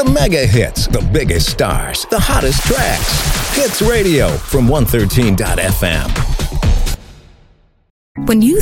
The mega hits, the biggest stars, the hottest tracks. Hits Radio from 113.fm. When you